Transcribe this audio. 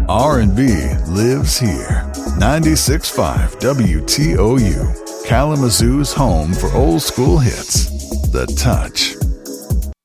R&B lives here. 96.5 WTOU, Kalamazoo's home for old school hits. The Touch.